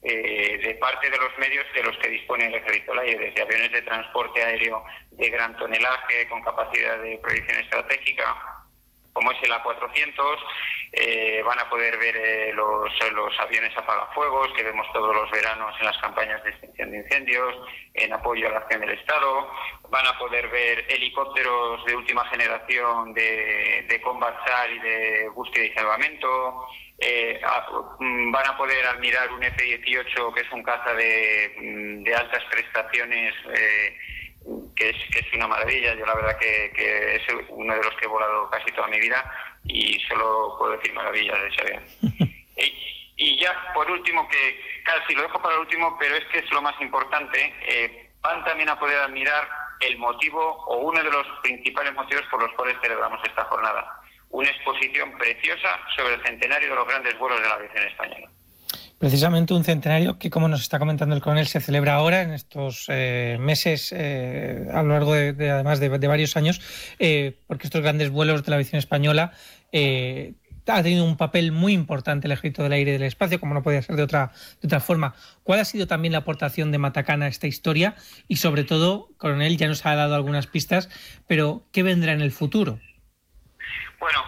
de parte de los medios de los que dispone el Ejército del Aire, desde aviones de transporte aéreo de gran tonelaje con capacidad de proyección estratégica, como es el A400, van a poder ver los aviones apagafuegos que vemos todos los veranos en las campañas de extinción de incendios, en apoyo a la acción del Estado. Van a poder ver helicópteros de última generación de Combat SAR y de búsqueda y salvamento. Van a poder admirar un F-18, que es un caza de altas prestaciones, que es una maravilla. Yo la verdad que es uno de los que he volado casi toda mi vida y solo puedo decir maravillas de ese avión. Y ya por último, que casi lo dejo para el último, pero es que es lo más importante, van también a poder admirar el motivo o uno de los principales motivos por los cuales celebramos esta jornada: una exposición preciosa sobre el centenario de los grandes vuelos de la aviación española. Precisamente un centenario que, como nos está comentando el coronel, se celebra ahora en estos meses, a lo largo además de varios años, porque estos grandes vuelos de la aviación española ha tenido un papel muy importante el Ejército del Aire y del Espacio, como no podía ser de otra forma. ¿Cuál ha sido también la aportación de Matacana a esta historia? Y sobre todo, coronel, ya nos ha dado algunas pistas, pero ¿qué vendrá en el futuro? Bueno,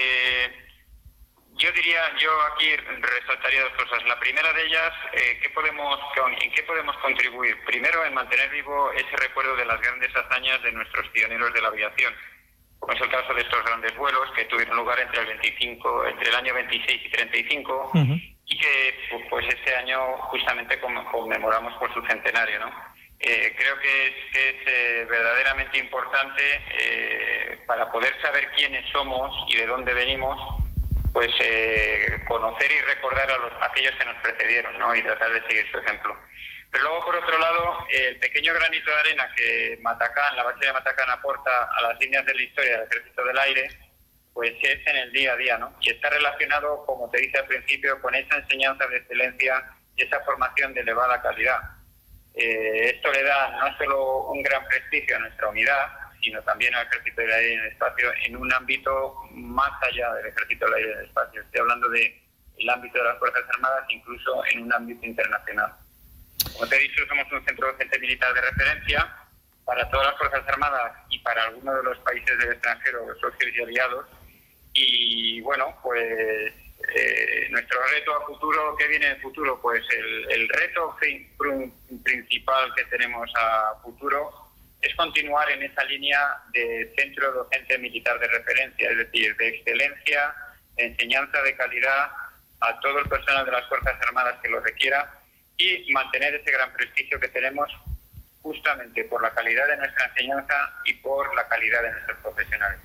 yo aquí resaltaría dos cosas. La primera de ellas, ¿en qué podemos contribuir? Primero, en mantener vivo ese recuerdo de las grandes hazañas de nuestros pioneros de la aviación, como es el caso de estos grandes vuelos que tuvieron lugar entre el año 26 y 35, y que pues este año justamente conmemoramos por su centenario, ¿no? Creo que es verdaderamente importante para poder saber quiénes somos y de dónde venimos, pues conocer y recordar a aquellos que nos precedieron, ¿no? Y tratar de seguir su ejemplo. Pero luego, por otro lado, el pequeño granito de arena que la base de Matacán aporta a las líneas de la historia del Ejército del Aire, pues es en el día a día, ¿no? Y está relacionado, como te dije al principio, con esa enseñanza de excelencia y esa formación de elevada calidad. Esto le da no solo un gran prestigio a nuestra unidad, sino también al Ejército del Aire y del Espacio en un ámbito más allá del Ejército del Aire y del Espacio. Estoy hablando del ámbito de las Fuerzas Armadas, incluso en un ámbito internacional. Como te he dicho, somos un centro docente militar de referencia para todas las Fuerzas Armadas y para algunos de los países del extranjero, los socios y aliados. Y bueno, pues nuestro reto a futuro, ¿qué viene en el futuro? Pues el reto principal que tenemos a futuro es continuar en esa línea de centro docente militar de referencia, es decir, de excelencia, de enseñanza de calidad a todo el personal de las Fuerzas Armadas que lo requiera, y mantener ese gran prestigio que tenemos justamente por la calidad de nuestra enseñanza y por la calidad de nuestros profesionales.